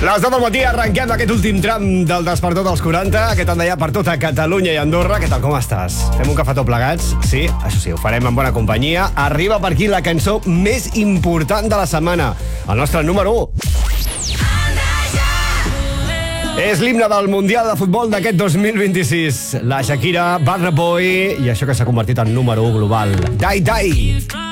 Les 10 del matí arrenquem aquest últim tram del Despertador dels 40, aquest endeia per tota Catalunya i Andorra. Què tal, com estàs? Fem un cafetó plegats? Sí, això sí, ho farem en bona companyia. Arriba per aquí la cançó més important de la setmana, el nostre número 1. És l'himne del Mundial de Futbol d'aquest 2026. La Shakira, Bad Boy i això que s'ha convertit en número 1 global. Die Die.